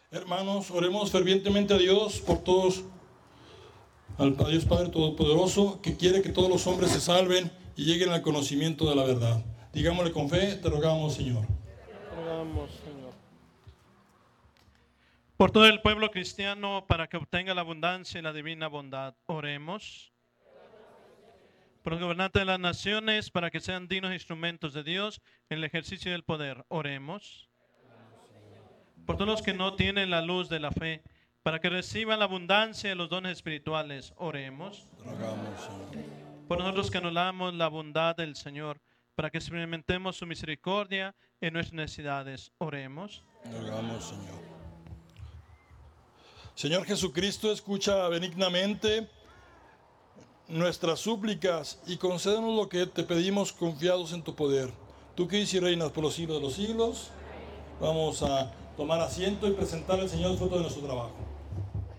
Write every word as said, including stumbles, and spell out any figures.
Hermanos, oremos fervientemente a Dios por todos, al Dios Padre Todopoderoso, que quiere que todos los hombres se salven y lleguen al conocimiento de la verdad. Digámosle con fe, te rogamos, Señor. Te rogamos, Señor. Por todo el pueblo cristiano, para que obtenga la abundancia y la divina bondad, oremos. Por los gobernantes de las naciones, para que sean dignos instrumentos de Dios en el ejercicio del poder, oremos. Por todos los que no tienen la luz de la fe, para que reciban la abundancia de los dones espirituales, oremos. Rogamos, Señor. Por nosotros que anhelamos la bondad del Señor, para que experimentemos su misericordia en nuestras necesidades, oremos. Rogamos, Señor. Señor Jesucristo, escucha benignamente nuestras súplicas y concédenos lo que te pedimos confiados en tu poder. Tú que dices y reinas por los siglos de los siglos, vamos a tomar asiento y presentar al Señor el fruto de nuestro trabajo.